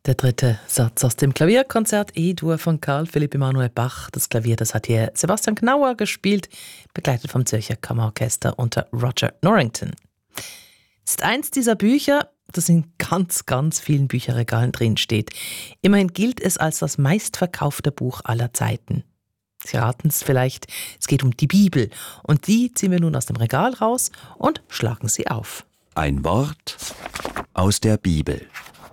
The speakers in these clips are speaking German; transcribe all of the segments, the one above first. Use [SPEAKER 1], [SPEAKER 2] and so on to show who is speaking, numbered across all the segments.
[SPEAKER 1] Der dritte Satz aus dem Klavierkonzert E-Dur von Carl Philipp Emanuel Bach. Das Klavier, das hat hier Sebastian Gnauer gespielt, begleitet vom Zürcher Kammerorchester unter Roger Norrington. Es ist eins dieser Bücher, das in ganz, ganz vielen Bücherregalen drin steht. Immerhin gilt es als das meistverkaufte Buch aller Zeiten. Sie raten es vielleicht, es geht um die Bibel. Und die ziehen wir nun aus dem Regal raus und schlagen sie auf.
[SPEAKER 2] Ein Wort aus der Bibel.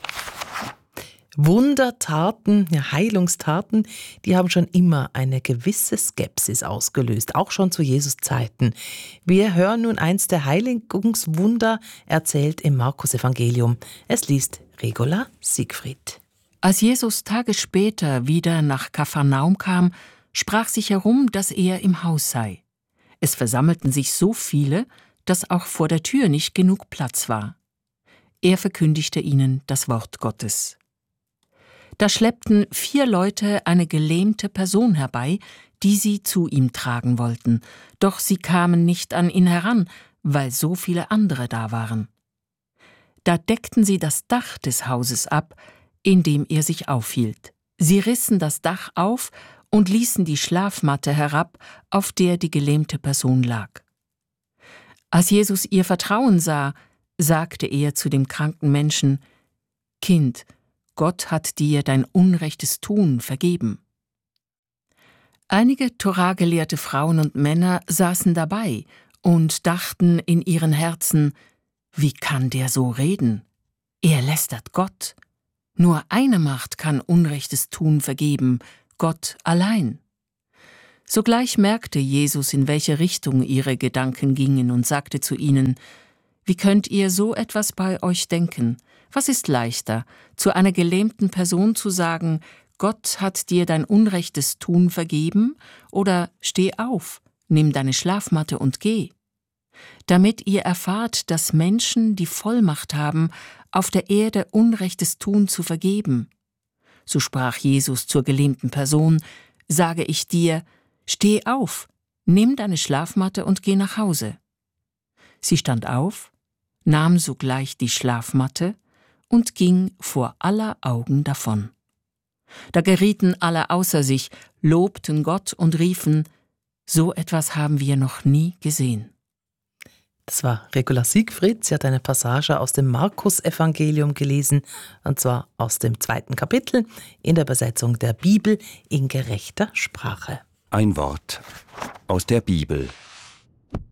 [SPEAKER 1] Wundertaten, ja, Heilungstaten, die haben schon immer eine gewisse Skepsis ausgelöst, auch schon zu Jesus Zeiten. Wir hören nun eins der Heiligungswunder, erzählt im Markus-Evangelium. Es liest Regula Siegfried.
[SPEAKER 3] Als Jesus Tage später wieder nach Kapharnaum kam, sprach sich herum, dass er im Haus sei. Es versammelten sich so viele, dass auch vor der Tür nicht genug Platz war. Er verkündigte ihnen das Wort Gottes. Da schleppten 4 Leute eine gelähmte Person herbei, die sie zu ihm tragen wollten, doch sie kamen nicht an ihn heran, weil so viele andere da waren. Da deckten sie das Dach des Hauses ab, in dem er sich aufhielt. Sie rissen das Dach auf und ließen die Schlafmatte herab, auf der die gelähmte Person lag. Als Jesus ihr Vertrauen sah, sagte er zu dem kranken Menschen: »Kind, Gott hat dir dein unrechtes Tun vergeben.« Einige Toragelehrte Frauen und Männer saßen dabei und dachten in ihren Herzen: Wie kann der so reden? Er lästert Gott. Nur eine Macht kann unrechtes Tun vergeben, Gott allein. Sogleich merkte Jesus, in welche Richtung ihre Gedanken gingen, und sagte zu ihnen: Wie könnt ihr so etwas bei euch denken? Was ist leichter, zu einer gelähmten Person zu sagen: Gott hat dir dein unrechtes Tun vergeben, oder steh auf, nimm deine Schlafmatte und geh? Damit ihr erfahrt, dass Menschen die Vollmacht haben, auf der Erde unrechtes Tun zu vergeben. So sprach Jesus zur gelähmten Person: Sage ich dir, steh auf, nimm deine Schlafmatte und geh nach Hause. Sie stand auf, nahm sogleich die Schlafmatte und ging vor aller Augen davon. Da gerieten alle außer sich, lobten Gott und riefen: So etwas haben wir noch nie gesehen.
[SPEAKER 1] Das war Regula Siegfried. Sie hat eine Passage aus dem Markus-Evangelium gelesen, und zwar aus dem 2. Kapitel in der Übersetzung der Bibel in gerechter Sprache.
[SPEAKER 2] Ein Wort aus der Bibel.